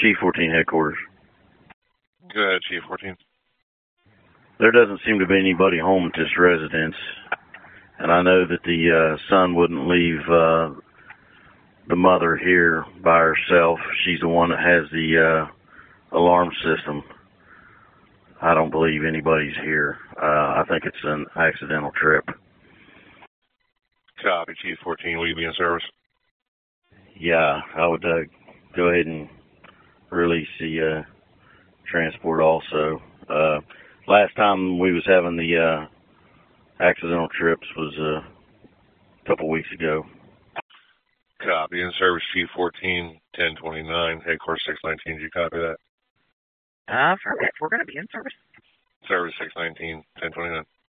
Chief 14 headquarters. Go ahead, Chief 14. There doesn't seem to be anybody home at this residence, and I know that the son wouldn't leave the mother here by herself. She's the one that has the alarm system. I don't believe anybody's here. I think it's an accidental trip. Copy, Chief 14. Will you be in service? Yeah, I would go ahead and release the transport also. Last time we was having the accidental trips was a couple weeks ago. Copy. In service, Chief 14, 1029, headquarters 619. Did you copy that? We're going to be in service. Service 619, 1029.